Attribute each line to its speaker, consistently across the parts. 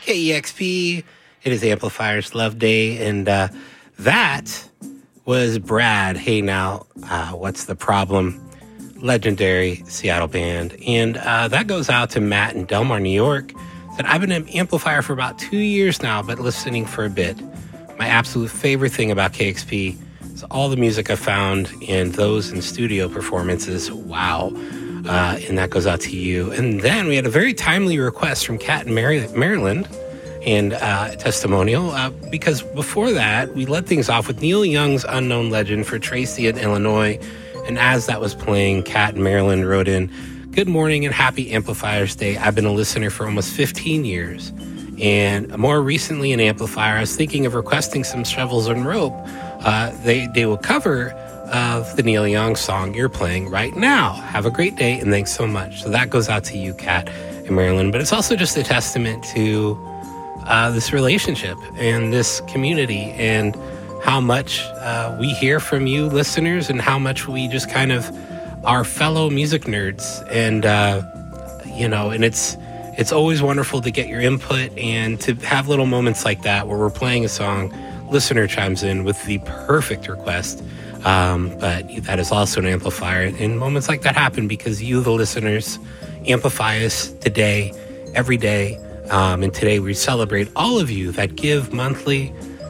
Speaker 1: KEXP. It is Amplifiers Love Day, and that was Brad. Hey now, what's the problem? Legendary Seattle band. And that goes out to Matt in Delmar, New York. Said, I've been an amplifier for about 2 years now, but listening for a bit. My absolute favorite thing about KEXP is all the music I found and those in studio performances. Wow. And that goes out to you. And then we had a very timely request from Kat in Maryland and a testimonial, because before that, we led things off with Neil Young's Unknown Legend for Tracy in Illinois. And as that was playing, Kat in Maryland wrote in, good morning and happy Amplifiers Day. I've been a listener for almost 15 years. And more recently an amplifier, I was thinking of requesting some Shovels and Rope. They will cover of the Neil Young song you're playing right now. Have a great day, and thanks so much. So that goes out to you, Kat in Maryland. But it's also just a testament to this relationship and this community and how much we hear from you listeners and how much we just kind of are fellow music nerds. And, and it's always wonderful to get your input and to have little moments like that where we're playing a song, listener chimes in with the perfect request. But that is also an amplifier. And moments like that happen because you, the listeners, amplify us today, every day. And today we celebrate all of you that give monthly,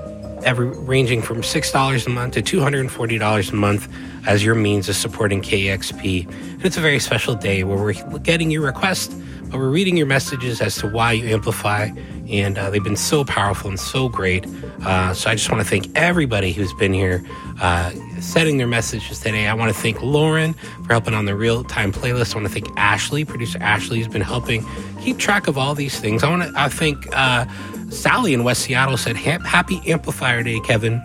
Speaker 1: ranging from $6 a month to $240 a month as your means of supporting KEXP. And it's a very special day where we're getting your requests, but we're reading your messages as to why you amplify. And they've been so powerful and so great. So I just want to thank everybody who's been here sending their messages today. I want to thank Lauren for helping on the real-time playlist. I want to thank Ashley, producer Ashley, who's been helping keep track of all these things. I thank Sally in West Seattle said, happy Amplifier Day, Kevin.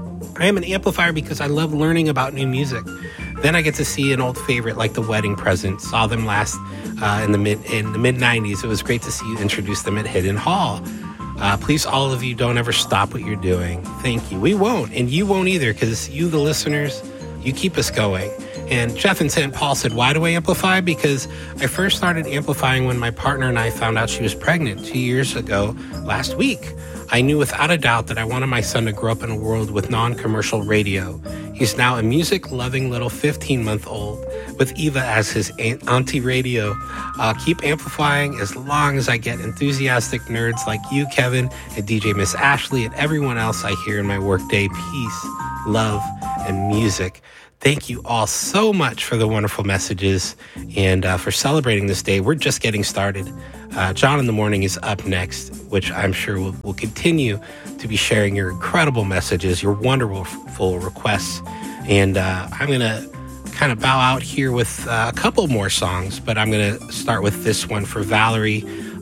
Speaker 1: I am an amplifier because I love learning about new music. Then I get to see an old favorite like The Wedding Present. Saw them last in the mid 90s. It was great to see you introduce them at Hidden Hall. Please, all of you, don't ever stop what you're doing. Thank you. We won't, and you won't either, because you, the listeners, you keep us going. And Jeff in St. Paul said, why do I amplify? Because I first started amplifying when my partner and I found out she was pregnant 2 years ago last week. I knew without a doubt that I wanted my son to grow up in a world with non-commercial radio. He's now a music-loving little 15-month-old with Eva as his auntie radio. I'll keep amplifying as long as I get enthusiastic nerds like you, Kevin, and DJ Miss Ashley, and everyone else I hear in my workday. Peace, love, and music. Thank you all so much for the wonderful messages and for celebrating this day. We're just getting started. John in the Morning is up next, which I'm sure will continue to be sharing your incredible messages, your wonderful requests. And I'm going to kind of bow out here with a couple more songs, but I'm going to start with this one for Valerie.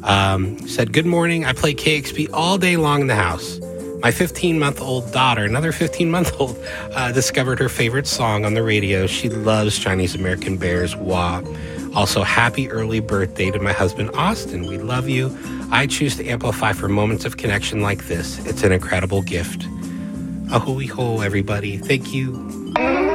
Speaker 1: Said, good morning. I play KEXP all day long in the house. My 15-month-old daughter, another 15-month-old, discovered her favorite song on the radio. She loves Chinese American Bears, Wah. Also, happy early birthday to my husband, Austin. We love you. I choose to amplify for moments of connection like this. It's an incredible gift. Ahui ho, everybody. Thank you.